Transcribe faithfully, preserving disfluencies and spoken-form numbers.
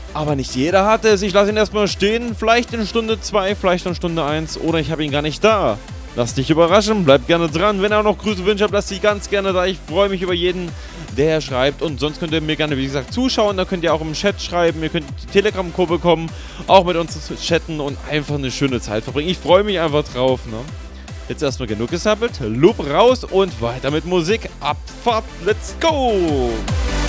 Aber nicht jeder hat es. Ich lasse ihn erstmal stehen. Vielleicht in Stunde zwei, vielleicht in Stunde eins. Oder ich habe ihn gar nicht da. Lass dich überraschen. Bleib gerne dran. Wenn ihr auch noch Grüße wünscht habt, lasst dich ganz gerne da. Ich freue mich über jeden, der schreibt. Und sonst könnt ihr mir gerne, wie gesagt, zuschauen. Da könnt ihr auch im Chat schreiben. Ihr könnt die Telegram-Gruppe kommen. Auch mit uns chatten und einfach eine schöne Zeit verbringen. Ich freue mich einfach drauf, ne? Jetzt erstmal genug gesappelt. Loop raus und weiter mit Musik. Abfahrt. Let's go!